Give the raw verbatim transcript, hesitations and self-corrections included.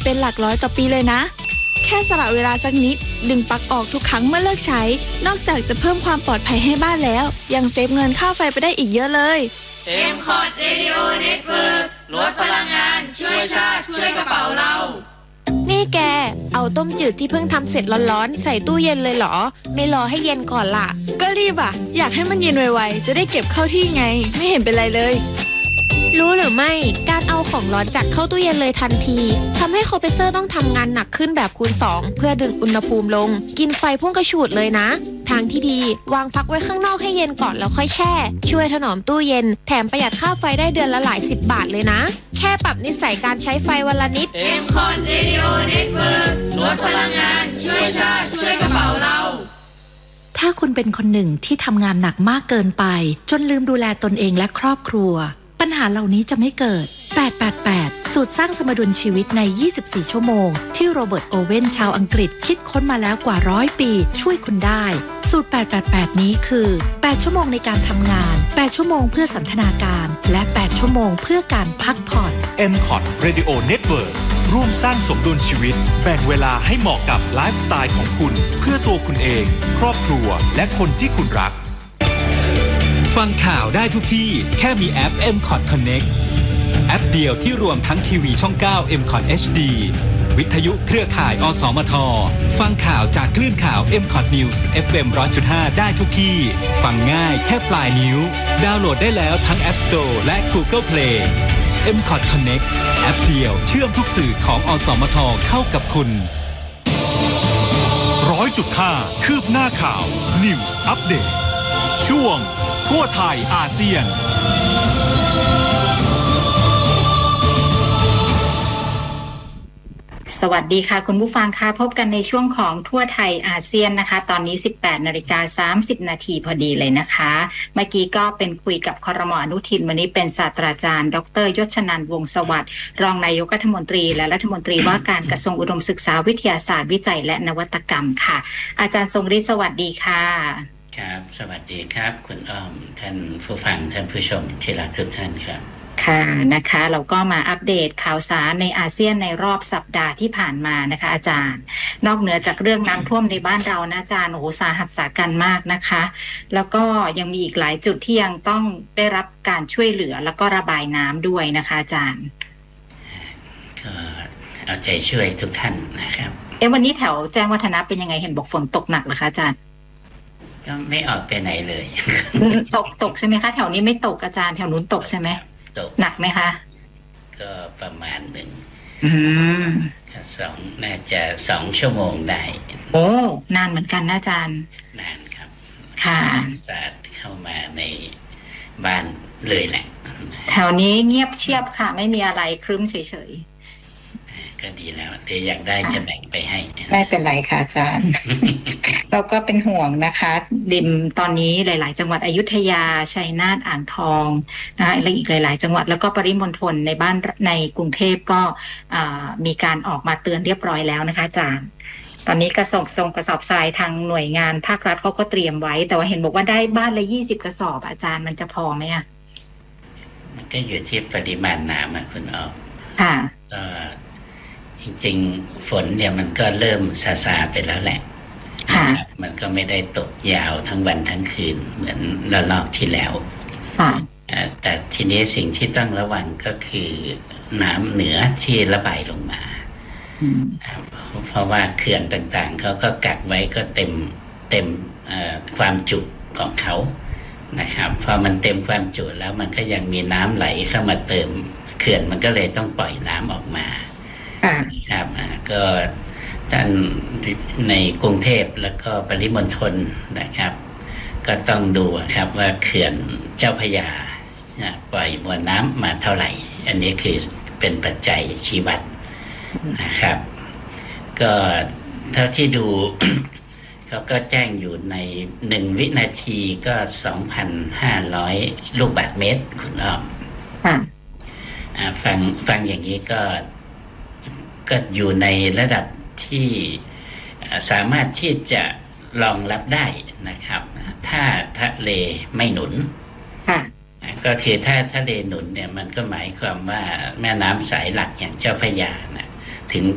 เป็นหลักร้อยต่อปีเลยนะแค่สละเวลาสักนิดดึงปลั๊กออกทุกครั้งเมื่อเลิกใช้นอกจากจะเพิ่มความปลอดภัยให้บ้านแล้วยังเซฟเงินค่าไฟไปได้อีกเยอะเลยเอ็ม คอร์ด Radio Network ลดพลังงานช่วยชาติช่วยกระเป๋าเรานี่แกเอาต้มจืดที่เพิ่งทำเสร็จร้อนๆใส่ตู้เย็นเลยเหรอไม่รอให้เย็นก่อนล่ะก็รีบอ่ะอยากให้มันเย็นไวๆจะได้เก็บเข้าที่ไงไม่เห็นเป็นไรเลยรู้หรือไม่การเอาของร้อนจัดเข้าตู้เย็นเลยทันทีทำให้คอมเพรสเซอร์ต้องทำงานหนักขึ้นแบบคูณสองเพื่อดึงอุณหภูมิลงกินไฟพุ่งกระฉูดเลยนะทางที่ดีวางฟักไว้ข้างนอกให้เย็นก่อนแล้วค่อยแช่ช่วยถนอมตู้เย็นแถมประหยัดค่าไฟได้เดือนละหลายสิบบาทเลยนะแค่ปรับนิสัยการใช้ไฟวันละนิดเอ็ม คอร์ด Radio Network ลดพลังงานช่วยชาติช่วยกระเป๋าเราถ้าคุณเป็นคนหนึ่งที่ทำงานหนักมากเกินไปจนลืมดูแลตนเองและครอบครัวปัญหาเหล่านี้จะไม่เกิดแปด แปด แปดสูตรสร้างสมดุลชีวิตในยี่สิบสี่ชั่วโมงที่โรเบิร์ตโอเว่นชาวอังกฤษคิดค้นมาแล้วกว่าร้อยปีช่วยคุณได้สูตรแปด แปด แปดนี้คือแปดชั่วโมงในการทำงานแปดชั่วโมงเพื่อสันทนาการและแปดชั่วโมงเพื่อการพักผ่อนเอ็ม คอร์ด Radio Network ร่วมสร้างสมดุลชีวิตแบ่งเวลาให้เหมาะกับไลฟ์สไตล์ของคุณเพื่อตัวคุณเองครอบครัวและคนที่คุณรักฟังข่าวได้ทุกที่แค่มีแอป เอ็ม คอร์ด Connect แอปเดียวที่รวมทั้งทีวีช่อง เก้า เอ็ม คอร์ด เอช ดี วิทยุเครือข่ายอสมทฟังข่าวจากคลื่นข่าว เอ็ม คอร์ด News เอฟ เอ็ม หนึ่งร้อยจุดห้า ได้ทุกที่ฟังง่ายแค่ปลายนิ้วดาวน์โหลดได้แล้วทั้ง App Store และ Google Play เอ็ม คอร์ด Connect แอปเดียวเชื่อมทุกสื่อของอสมทเข้ากับคุณหนึ่งร้อยจุดห้า คืบหน้าข่าว News Update ช่วงทั่วไทยอาเซียนสวัสดีค่ะคุณผู้ฟังค่ะพบกันในช่วงของทั่วไทยอาเซียนนะคะตอนนี้ สิบแปดนาฬิกาสามสิบนาทีพอดีเลยนะคะเมื่อกี้ก็เป็นคุยกับครม.อนุทินวันนี้เป็นศาสตราจารย์ดร.ยศนันท์วงศ์สวัสดิ์รองนายกรัฐมนตรีและรัฐมนตรีว่าการกระทรวงอุดมศึกษาวิทยาศาสตร์วิจัยและนวัตกรรมค่ะอาจารย์ทรงฤทธิ์สวัสดีค่ะครับสวัสดีครับคุณอ้อมท่านผู้ฟังท่านผู้ชมที่รักทุกท่านครับค่ะนะคะเราก็มาอัปเดตข่าวสารในอาเซียนในรอบสัปดาห์ที่ผ่านมานะคะอาจารย์นอกเหนือจากเรื่องน้ำท่วมในบ้านเรานะอาจารย์โอ้โหสาหัสสากันมากนะคะแล้วก็ยังมีอีกหลายจุดที่ยังต้องได้รับการช่วยเหลือแล้วก็ระบายน้ำด้วยนะคะอาจารย์ก็เอาใจช่วยทุกท่านนะครับเอ๊ะวันนี้แถวแจ้งวัฒนะเป็นยังไงเห็นบอกฝนตกหนักเหรอคะอาจารย์ก็ไม่ออกไปไหนเลยตกตกใช่ไหมคะแถวนี้ไม่ตกอาจารย์แถวนู้นตกใช่ไหมหนักไหมคะก็ประมาณหนึ่งอืมสองน่าจะสองชั่วโมงได้โอ้นานเหมือนกันนะอาจารย์นานครับค่ะสาดเข้ามาในบ้านเลยแหละแถวนี้เงียบเชียบค่ะไม่มีอะไรครึ้มเฉยๆก็ดีแล้วเดี๋ยวอยากได้จะแบ่งไปให้ไม่เป็นไรค่ะอาจารย์ เราก็เป็นห่วงนะคะริมตอนนี้หลายๆจังหวัดอยุธยาชัยนาทอ่างทองนะคะและอีกหลายๆจังหวัดแล้วก็ปริมณฑลในบ้านในกรุงเทพก็มีการออกมาเตือนเรียบร้อยแล้วนะคะอาจารย์ตอนนี้กระสอบส่งกระสอบทรายทางหน่วยงานภาครัฐเขาก็เตรียมไว้แต่ว่าเห็นบอกว่าได้บ้านละยี่สิบกระสอบอาจารย์มันจะพอไหมอ่ะมันก็อยู่ที่ปริมาณน้ำอ่ะคุณออกค่ะจริงๆฝนเนี่ยมันก็เริ่มซาซาไปแล้วแหละมันก็ไม่ได้ตกยาวทั้งวันทั้งคืนเหมือนระลอกที่แล้วแต่ทีนี้สิ่งที่ต้องระวังก็คือน้ำเหนือที่ระบายลงมาเพราะว่าเขื่อนต่างๆเขาก็กักไว้ก็เต็มเต็มความจุของเขานะครับพอมันเต็มความจุแล้วมันก็ยังมีน้ำไหลเข้ามาเติมเขื่อนมันก็เลยต้องปล่อยน้ำออกมาครับก็ท่านในกรุงเทพแล้วก็ปริมณฑลนะครับก็ต้องดูครับว่าเขื่อนเจ้าพระยาปล่อยมวลน้ำมาเท่าไหร่อันนี้คือเป็นปัจจัยชี้วัดนะครับก็เท่าที่ดู เขาก็แจ้งอยู่ในหนึ่งวินาทีก็ สองพันห้าร้อย ลูกบาศก์เมตรคุณอ้อมฟังฟังอย่างนี้ก็ก็อยู่ในระดับที่สามารถที่จะรองรับได้นะครับถ้าทะเลไม่หนุนก็คือถ้าทะเลหนุนเนี่ยมันก็หมายความว่าแม่น้ำสายหลักอย่างเจ้าพระยานะถึง